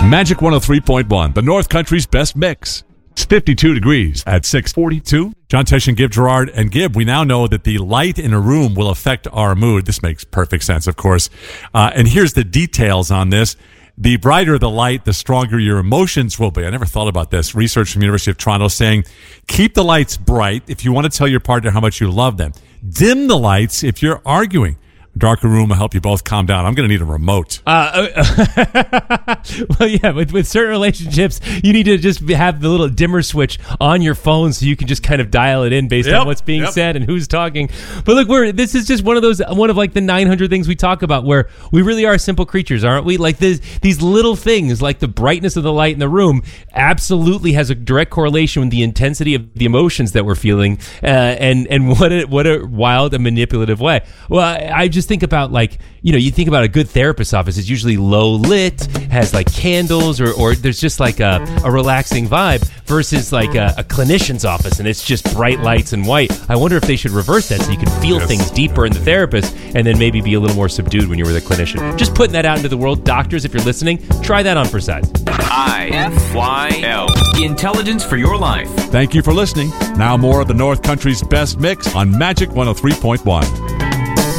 Magic 103.1, the North Country's best mix. It's 52 degrees at 6:42. John Tesh and Gib Gerard. And Gib, we now know that the light in a room will affect our mood. This makes perfect sense, of course. And here's the details on this. The brighter the light, the stronger your emotions will be. I never thought about this. Research from the University of Toronto saying, keep the lights bright if you want to tell your partner how much you love them. Dim the lights if you're arguing. A darker room will help you both calm down. I'm going to need a remote. Well, yeah, with certain relationships, you need to just have the little dimmer switch on your phone so you can just kind of dial it in based on what's being said and who's talking. But look, this is just one of like the 900 things we talk about where we really are simple creatures, aren't we? Like these little things, like the brightness of the light in the room, absolutely has a direct correlation with the intensity of the emotions that we're feeling, and what a wild and manipulative way. Well, I just think about, like, you think about a good therapist's office. It's usually low lit, has like candles, or there's just like a relaxing vibe versus like a clinician's office and it's just bright lights and white. I wonder if they should reverse that so you can feel things deeper in the therapist and then maybe be a little more subdued when you're with a clinician. Just putting that out into the world. Doctors, if you're listening, try that on for size. IFYL. Intelligence for your life. Thank you for listening. Now more of the North Country's best mix on Magic 103.1.